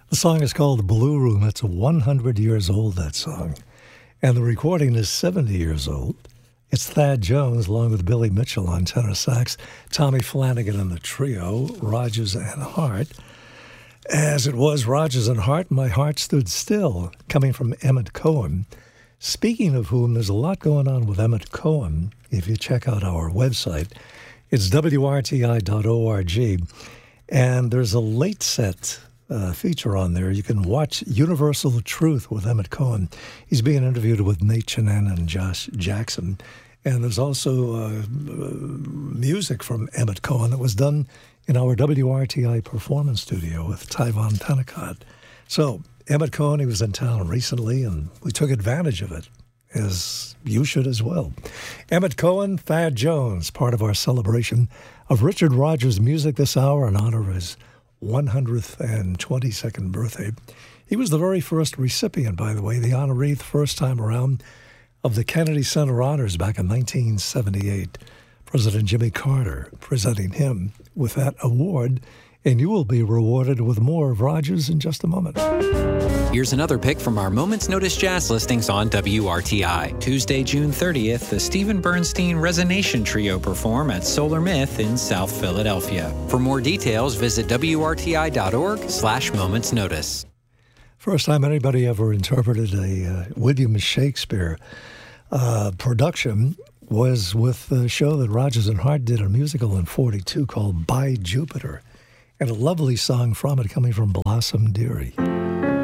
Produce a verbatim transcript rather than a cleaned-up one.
The song is called Blue Room. It's one hundred years old, that song. And the recording is seventy years old. It's Thad Jones, along with Billy Mitchell on tenor sax, Tommy Flanagan on the trio, Rodgers and Hart. As it was Rodgers and Hart, My Heart Stood Still, coming from Emmett Cohen. Speaking of whom, there's a lot going on with Emmett Cohen. If you check out our website, it's W R T I dot org. And there's a late set uh, feature on there. You can watch Universal Truth with Emmett Cohen. He's being interviewed with Nate Chinen and Josh Jackson. And there's also uh, music from Emmett Cohen that was done in our W R T I performance studio with Tyvon Pennicott. So Emmett Cohen, he was in town recently, and we took advantage of it, as you should as well. Emmett Cohen, Thad Jones, part of our celebration of Richard Rodgers' music this hour in honor of his one hundred twenty-second birthday. He was the very first recipient, by the way, the honoree the first time around of the Kennedy Center Honors back in nineteen seventy-eight. President Jimmy Carter presenting him with that award, and you will be rewarded with more of Rodgers in just a moment. Here's another pick from our Moment's Notice jazz listings on W R T I. Tuesday, June thirtieth, the Stephen Bernstein Resonation Trio perform at Solar Myth in South Philadelphia. For more details, visit W R T I dot org slash Moment's Notice. First time anybody ever interpreted a uh, William Shakespeare uh, production was with the show that Rodgers and Hart did, a musical in forty-two called By Jupiter, and a lovely song from it coming from Blossom Dearie.